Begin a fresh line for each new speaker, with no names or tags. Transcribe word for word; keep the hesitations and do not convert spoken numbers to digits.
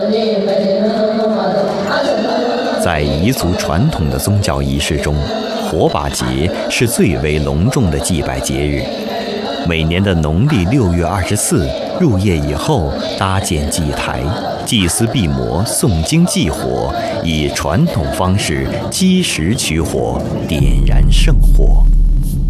在彝族传统的宗教仪式中，火把节是最为隆重的祭拜节日。每年的农历六月二十四入夜以后，搭建祭台，祭司毕摩诵经祭火，以传统方式积石取火，点燃圣火。